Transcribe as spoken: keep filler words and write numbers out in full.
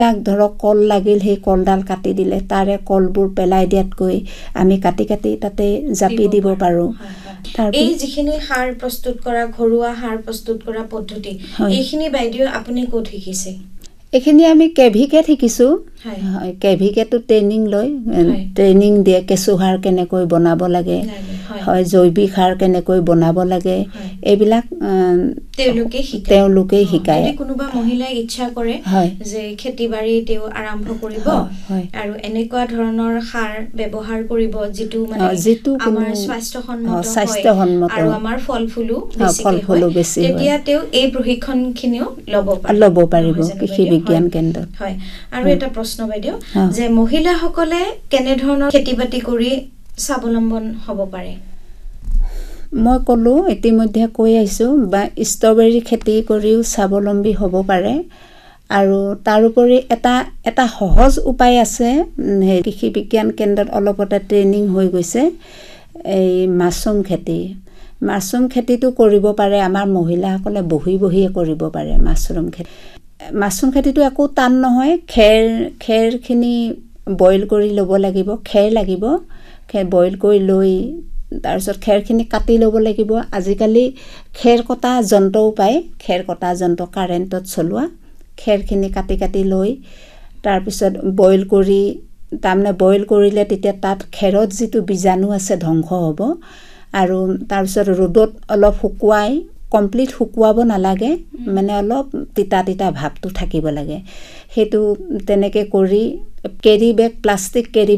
তাক ধৰক কল লাগিল সেই কলডাল কাটি দিলে তাৰে কলবোৰ পেলাই দিয়াতকৈ আমি কাটি কাটি তাতে জাপি দিব পাৰোঁ এই যিখিনি সাৰ প্ৰস্তুত কৰা ঘৰুৱা সাৰ প্ৰস্তুত কৰা পদ্ধতি এইখিনি বাইদেউ আপুনি ক'ত শিকিছে এইখিনি আমি কেভিকে শিকিছোঁ কেভিকেটো ট্ৰেইনিং লৈ ট্ৰেইনিং দিয়ে কেঁচু সাৰ কেনেকৈ বনাব লাগে হয় জৈৱিক সাৰ কেনেকৈ বনাব লাগে এইবিলাক তেওঁলোকে শিকায় তেওঁলোকে শিকায় যদি কোনোবা মহিলাই ইচ্ছা কৰে যে খেতি বাৰী তেওঁ আৰম্ভ কৰিব আৰু এনেকুৱা ধৰণৰ সাৰ ব্যৱহাৰ কৰিব যিটো মানে যিটো আমাৰ স্বাস্থ্যসন্মত স্বাস্থ্যসন্মত আৰু আমাৰ ফল ফুলো ফল ফুলো বেছি হয় তেতিয়া তেওঁ এই প্ৰশিক্ষণখিনিও ল'ব পাৰিব ল'ব পাৰিব কৃষি বিজ্ঞান কেন্দ্ৰত হয় আৰু এটা প্ৰশ্ন বাইদেউ যে মহিলাসকলে কেনে ধৰণৰ খেতি বাতি কৰি স্বাৱলম্বন হ'ব পাৰে মই ক'লোঁ ইতিমধ্যে কৈ আহিছোঁ বা ষ্ট্ৰবেৰী খেতি কৰিও স্বাৱলম্বী হ'ব পাৰে আৰু তাৰোপৰি এটা এটা সহজ উপায় আছে কৃষি বিজ্ঞান কেন্দ্ৰত অলপতে ট্ৰেইনিং হৈ গৈছে এই মাছৰুম খেতি মাছৰুম খেতিটো কৰিব পাৰে আমাৰ মহিলাসকলে বহি বহিয়ে কৰিব পাৰে মাছৰুম খেতি মাছৰুম খেতিটো একো টান নহয় খেৰ খেৰখিনি বইল কৰি ল'ব লাগিব খেৰ লাগিব খেৰ বইল কৰি লৈ তাৰপিছত খেৰখিনি কাটি ল'ব লাগিব আজিকালি খেৰ কটা যন্ত্ৰও পায় খেৰ কটা যন্ত্ৰ কাৰেণ্টত চলোৱা খেৰখিনি কাটি কাটি লৈ তাৰপিছত বইল কৰি তাৰমানে বইল কৰিলে তেতিয়া তাত খেৰত যিটো বীজাণু আছে ধ্বংস হ'ব আৰু তাৰপিছত ৰ'দত অলপ শুকুৱাই কমপ্লিট শুকুৱাব নালাগে মানে অলপ তিতা তিতা ভাৱটো থাকিব লাগে সেইটো তেনেকৈ কৰি কেৰি বেগ প্লাষ্টিক কেৰি